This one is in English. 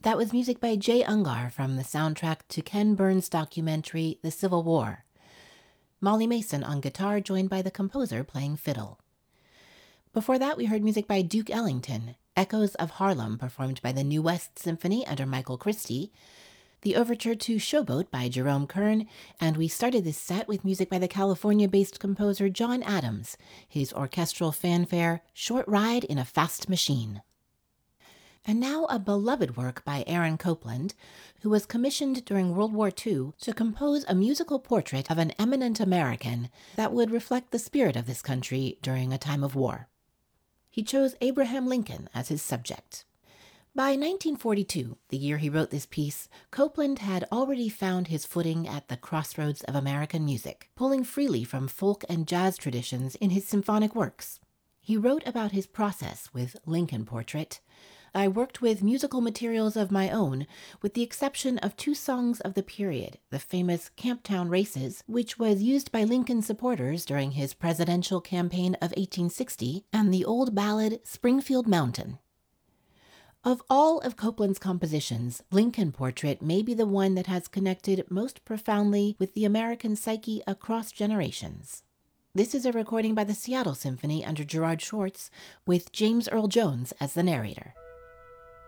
That was music by Jay Ungar from the soundtrack to Ken Burns' documentary, The Civil War. Molly Mason on guitar, joined by the composer playing fiddle. Before that, we heard music by Duke Ellington, Echoes of Harlem, performed by the New West Symphony under Michael Christie, the overture to Showboat by Jerome Kern, and we started this set with music by the California-based composer John Adams, his orchestral fanfare, Short Ride in a Fast Machine. And now a beloved work by Aaron Copland, who was commissioned during World War II to compose a musical portrait of an eminent American that would reflect the spirit of this country during a time of war. He chose Abraham Lincoln as his subject. By 1942, the year he wrote this piece, Copland had already found his footing at the crossroads of American music, pulling freely from folk and jazz traditions in his symphonic works. He wrote about his process with Lincoln Portrait. I worked with musical materials of my own, with the exception of 2 songs of the period, the famous Camptown Races, which was used by Lincoln supporters during his presidential campaign of 1860, and the old ballad Springfield Mountain. Of all of Copland's compositions, Lincoln Portrait may be the one that has connected most profoundly with the American psyche across generations. This is a recording by the Seattle Symphony under Gerard Schwartz, with James Earl Jones as the narrator.